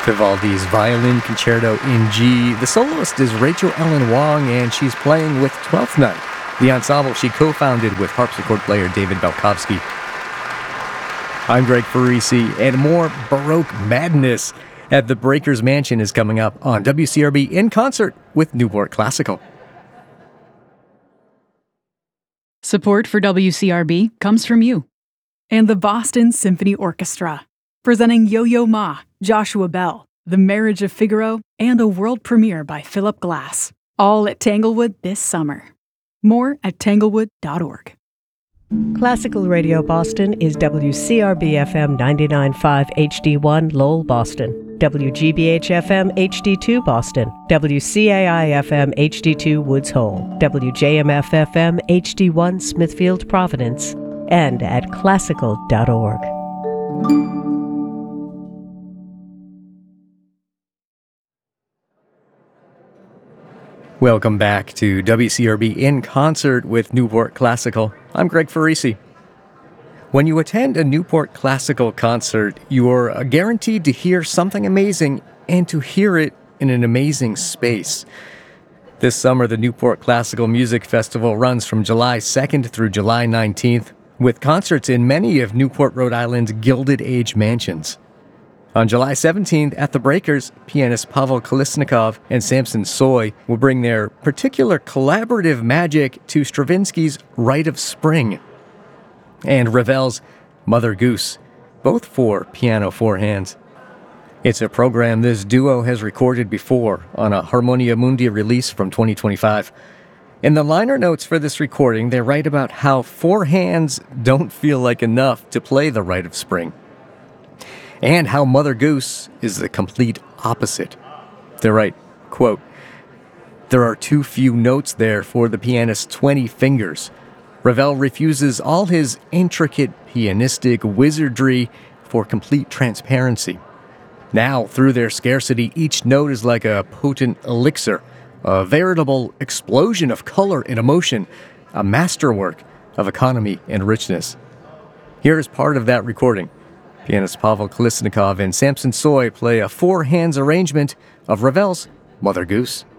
Vivaldi's Violin Concerto in G. The soloist is Rachel Ellen Wong, and she's playing with Twelfth Night, the ensemble she co-founded with harpsichord player David Belkovsky. I'm Greg Farisi, and more Baroque madness at the Breakers Mansion is coming up on WCRB in concert with Newport Classical. Support for WCRB comes from you and the Boston Symphony Orchestra, presenting Yo-Yo Ma, Joshua Bell, The Marriage of Figaro, and a world premiere by Philip Glass, all at Tanglewood this summer. More at tanglewood.org. Classical Radio Boston is WCRB-FM 99.5 HD1 Lowell, Boston, WGBH-FM HD2 Boston, WCAI-FM HD2 Woods Hole, WJMF-FM HD1 Smithfield, Providence, and at classical.org. Welcome back to WCRB in concert with Newport Classical. I'm Greg Farisi. When you attend a Newport Classical concert, you're guaranteed to hear something amazing and to hear it in an amazing space. This summer, the Newport Classical Music Festival runs from July 2nd through July 19th, with concerts in many of Newport, Rhode Island's Gilded Age mansions. On July 17th, at the Breakers, pianist Pavel Kolesnikov and Samson Soy will bring their particular collaborative magic to Stravinsky's Rite of Spring and Ravel's Mother Goose, both for piano four hands. It's a program this duo has recorded before on a Harmonia Mundi release from 2025. In the liner notes for this recording, they write about how four hands don't feel like enough to play the Rite of Spring, and how Mother Goose is the complete opposite. They write, quote, "There are too few notes there for the pianist's 20 fingers. Ravel refuses all his intricate pianistic wizardry for complete transparency. Now, through their scarcity, each note is like a potent elixir, a veritable explosion of color and emotion, a masterwork of economy and richness." Here is part of that recording. Pianist Pavel Kolesnikov and Samson Soy play a four-hands arrangement of Ravel's Mother Goose.